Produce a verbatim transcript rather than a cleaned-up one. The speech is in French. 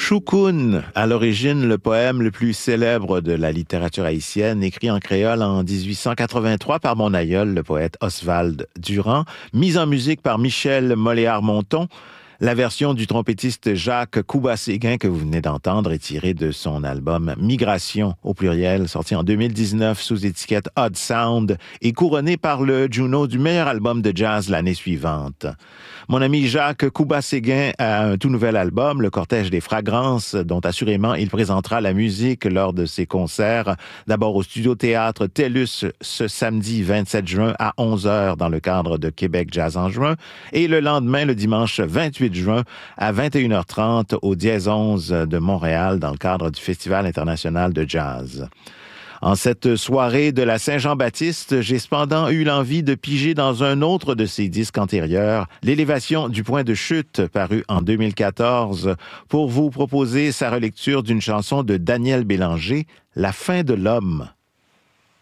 Shukun, à l'origine le poème le plus célèbre de la littérature haïtienne, écrit en créole en dix-huit cent quatre-vingt-trois par mon aïeul, le poète Oswald Durand, mis en musique par Michel Moléar-Monton. La version du trompettiste Jacques Couba-Séguin que vous venez d'entendre est tirée de son album Migration au pluriel, sorti en deux mille dix-neuf sous étiquette Odd Sound et couronné par le Juno du meilleur album de jazz l'année suivante. Mon ami Jacques Couba-Séguin a un tout nouvel album, Le Cortège des Fragrances, dont assurément il présentera la musique lors de ses concerts, d'abord au Studio Théâtre TELUS ce samedi vingt-sept juin à onze heures dans le cadre de Québec Jazz en juin, et le lendemain, le dimanche vingt-huit juin à vingt et une heures trente au Dièse onze de Montréal dans le cadre du Festival international de jazz. En cette soirée de la Saint-Jean-Baptiste, j'ai cependant eu l'envie de piger dans un autre de ses disques antérieurs, L'élévation du point de chute, paru en deux mille quatorze, pour vous proposer sa relecture d'une chanson de Daniel Bélanger, La fin de l'homme.